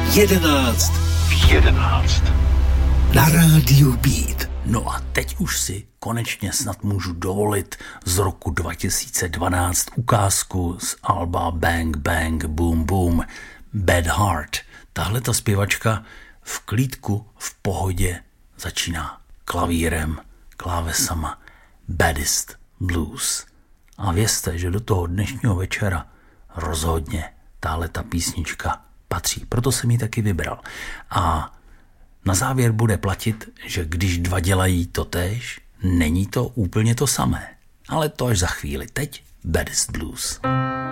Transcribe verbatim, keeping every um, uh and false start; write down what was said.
jedenáct. V jedenáct. Na rádiu Beat. No a teď už si konečně snad můžu dovolit z roku dva tisíce dvanáct ukázku z alba Bang Bang Boom Boom Bad Heart. Tahle ta zpěvačka v klídku, v pohodě začíná klavírem, klávesama, Baddest Blues. A vězte, že do toho dnešního večera rozhodně tahle ta písnička patří. Proto jsem ji taky vybral. A na závěr bude platit, že když dva dělají totéž, není to úplně to samé. Ale to až za chvíli. Teď Baddest Blues.